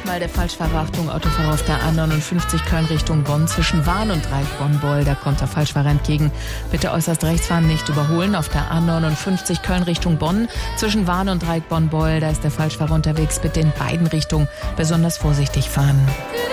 der Falschfahrer. Achtung, Autofahrer auf der A59 Köln Richtung Bonn zwischen Wahn und Dreieck Bonn-Beul. Da kommt der Falschfahrer entgegen. Bitte äußerst rechts fahren, nicht überholen. Auf der A59 Köln Richtung Bonn zwischen Wahn und Dreieck Bonn-Beul. Da ist der Falschfahrer unterwegs. Bitte in beiden Richtungen besonders vorsichtig fahren.